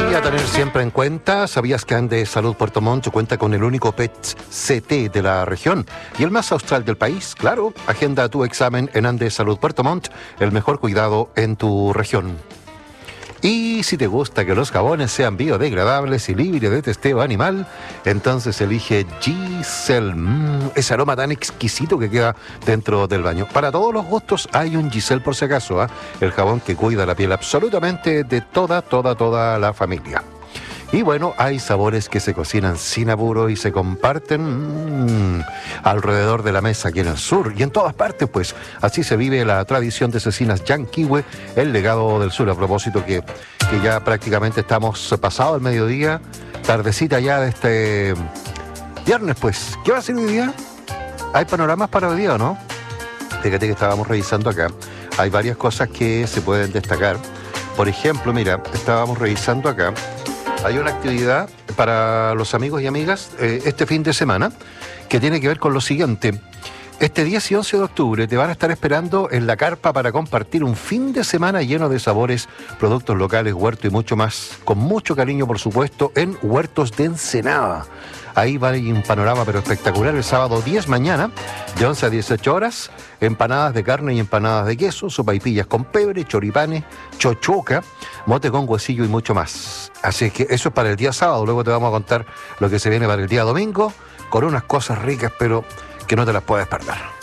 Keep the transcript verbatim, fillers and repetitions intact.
Y a tener siempre en cuenta, ¿sabías que Andes Salud Puerto Montt cuenta con el único P E T C T de la región y el más austral del país? Claro, agenda tu examen en Andes Salud Puerto Montt, el mejor cuidado en tu región. Y si te gusta que los jabones sean biodegradables y libres de testeo animal, entonces elige Giselle. Mm, ese aroma tan exquisito que queda dentro del baño. Para todos los gustos hay un Giselle por si acaso, ¿eh? El jabón que cuida la piel absolutamente de toda, toda, toda la familia. Y bueno, hay sabores que se cocinan sin apuro y se comparten mmm, alrededor de la mesa aquí en el sur y en todas partes, pues así se vive la tradición de cecinas Yanquihue, el legado del sur. A propósito que, que ya prácticamente estamos pasado el mediodía, tardecita ya de este viernes, pues. ¿Qué va a ser hoy día? ¿Hay panoramas para hoy día o no? Fíjate que estábamos revisando acá. Hay varias cosas que se pueden destacar. Por ejemplo, mira, estábamos revisando acá. Hay una actividad para los amigos y amigas eh, este fin de semana que tiene que ver con lo siguiente. Este diez y once de octubre te van a estar esperando en la carpa para compartir un fin de semana lleno de sabores, productos locales, huerto y mucho más. Con mucho cariño, por supuesto, en Huertos de Ensenada. Ahí va un panorama pero espectacular el sábado diez mañana, de once a dieciocho horas, empanadas de carne y empanadas de queso, sopaipillas con pebre, choripanes, chochoca, mote con huesillo y mucho más. Así que eso es para el día sábado. Luego te vamos a contar lo que se viene para el día domingo, con unas cosas ricas pero que no te las puedes perder.